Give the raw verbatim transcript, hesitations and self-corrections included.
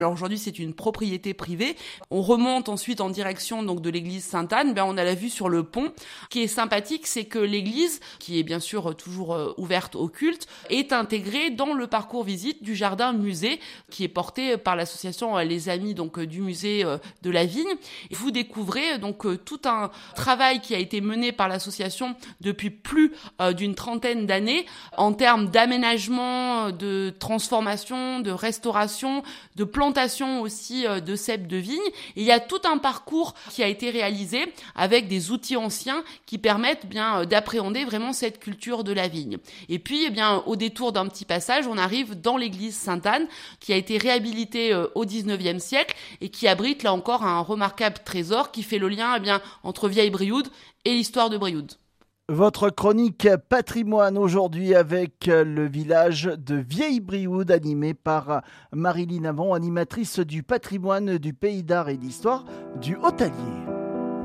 Alors aujourd'hui, c'est une propriété privée. On remonte ensuite en direction donc de l'église Sainte-Anne. Ben, on a la vue sur le pont. Ce qui est sympathique, c'est que l'église, qui est bien sûr toujours euh, ouverte au culte, est intégrée dans le parcours visite du jardin musée, qui est porté par l'association euh, Les Amis donc euh, du musée euh, de la Vigne. Et vous découvrez euh, donc euh, tout un travail qui a été mené par l'association depuis plus euh, d'une trentaine d'années en termes d'aménagement, de transformation, de restauration, de plantation aussi de cèpes de vigne. Et il y a tout un parcours qui a été réalisé avec des outils anciens qui permettent bien d'appréhender vraiment cette culture de la vigne. Et puis, eh bien, au détour d'un petit passage, on arrive dans l'église Sainte-Anne qui a été réhabilitée au dix-neuvième siècle et qui abrite là encore un remarquable trésor qui fait le lien eh bien, entre Vieille-Brioude et l'histoire de Brioude. Votre chronique patrimoine aujourd'hui avec le village de Vieille-Brioude animé par Marilyn Avon, animatrice du patrimoine du Pays d'Art et d'Histoire du Haut-Allier.